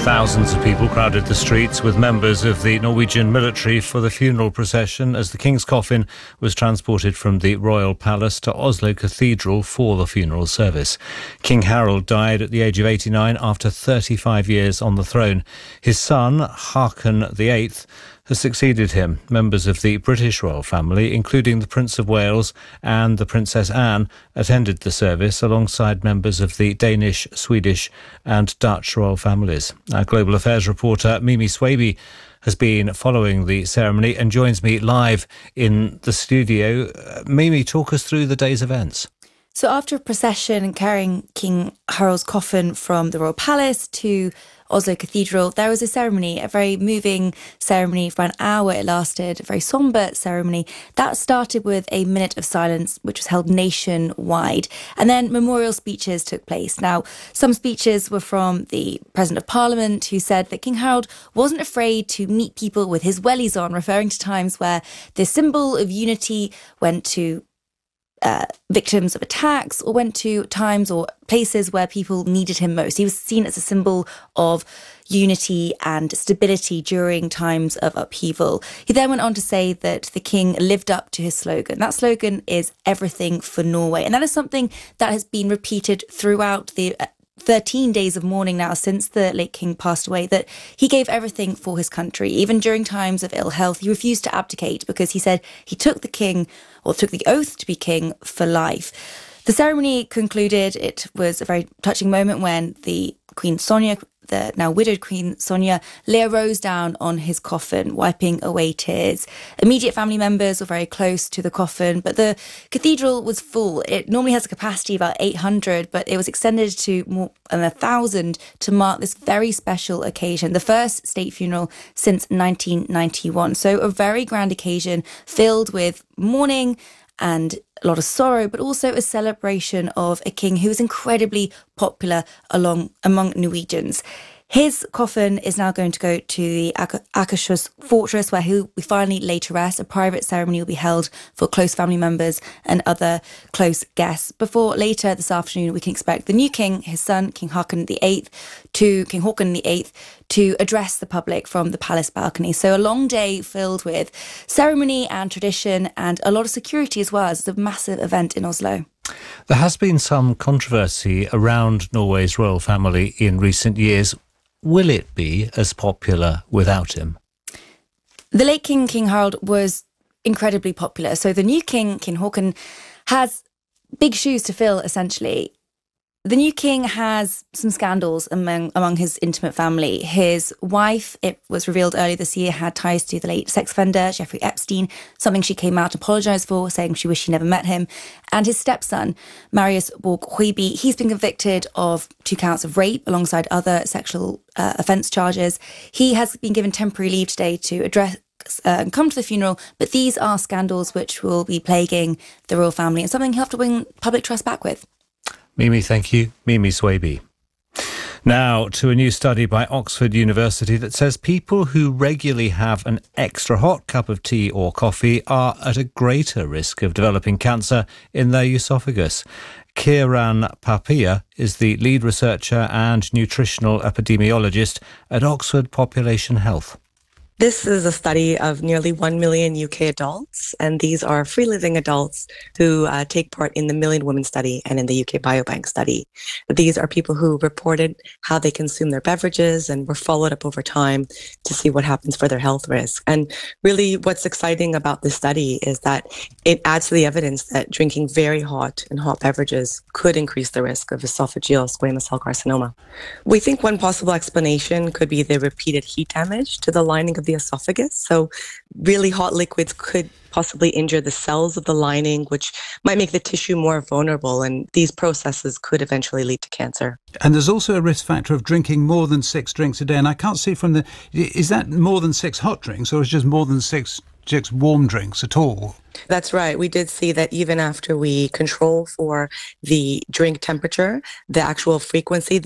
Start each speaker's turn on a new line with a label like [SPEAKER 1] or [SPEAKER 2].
[SPEAKER 1] Thousands of people crowded the streets with members of the Norwegian military for the funeral procession as the King's coffin was transported from the Royal Palace to Oslo Cathedral for the funeral service. King Harald died at the age of 89 after 35 years on the throne. His son, Haakon VIII, has succeeded him. Members of the British royal family, including the Prince of Wales and the Princess Anne, attended the service alongside members of the Danish, Swedish and Dutch royal families. Our Global Affairs reporter Mimi Swaby has been following the ceremony and joins me live in the studio. Mimi, talk us through the day's events.
[SPEAKER 2] So after a procession carrying King Harald's coffin from the Royal Palace to Oslo Cathedral, there was a ceremony, a very moving ceremony for an hour. It lasted, a very sombre ceremony. That started with a minute of silence, which was held nationwide. And then memorial speeches took place. Now, some speeches were from the President of Parliament, who said that King Harald wasn't afraid to meet people with his wellies on, referring to times where the symbol of unity went to victims of attacks or went to times or places where people needed him most. He was seen as a symbol of unity and stability during times of upheaval. He then went on to say that the king lived up to his slogan. That slogan is everything for Norway. And that is something that has been repeated throughout the 13 days of mourning now since the late king passed away, that he gave everything for his country. Even during times of ill health, he refused to abdicate because he said he took the oath to be king for life. The ceremony concluded. It was a very touching moment when the Queen Sonja, the now widowed Queen Sonja, rose down on his coffin, wiping away tears. Immediate family members were very close to the coffin, but the cathedral was full. It normally has a capacity of about 800, but it was extended to more than 1,000 to mark this very special occasion, the first state funeral since 1991. So a very grand occasion filled with mourning and a lot of sorrow, but also a celebration of a king who was incredibly popular among Norwegians. His coffin is now going to go to the Akershus fortress, where he will finally lay to rest. A private ceremony will be held for close family members and other close guests. Before later this afternoon, we can expect the new king, his son, King Haakon VIII, to address the public from the palace balcony. So a long day filled with ceremony and tradition and a lot of security as well. It's a massive event in Oslo.
[SPEAKER 1] There has been some controversy around Norway's royal family in recent years. Will it be as popular without him?
[SPEAKER 2] The late King Harald was incredibly popular. So the new king, King Haakon, has big shoes to fill, essentially. The new king has some scandals among his intimate family. His wife, it was revealed earlier this year, had ties to the late sex offender Jeffrey Epstein, something she came out and apologised for, saying she wished she never met him. And his stepson, Marius Borg Hoiby, he's been convicted of 2 counts of rape alongside other sexual offence charges. He has been given temporary leave today to address and come to the funeral, but these are scandals which will be plaguing the royal family and something he'll have to win public trust back with.
[SPEAKER 1] Mimi, thank you. Mimi Swaby. Now to a new study by Oxford University that says people who regularly have an extra hot cup of tea or coffee are at a greater risk of developing cancer in their esophagus. Kiran Papia is the lead researcher and nutritional epidemiologist at Oxford Population Health.
[SPEAKER 3] This is a study of nearly 1 million UK adults, and these are free-living adults who take part in the Million Women study and in the UK Biobank study. These are people who reported how they consume their beverages and were followed up over time to see what happens for their health risk. And really what's exciting about this study is that it adds to the evidence that drinking very hot and hot beverages could increase the risk of esophageal squamous cell carcinoma. We think one possible explanation could be the repeated heat damage to the lining of the esophagus. So really hot liquids could possibly injure the cells of the lining, which might make the tissue more vulnerable, and these processes could eventually lead to cancer.
[SPEAKER 4] And there's also a risk factor of drinking more than 6 drinks a day. And I can't see is that more than 6 hot drinks, or is it just more than 6 warm drinks at all?
[SPEAKER 3] That's right. We did see that even after we control for the drink temperature, the actual frequency,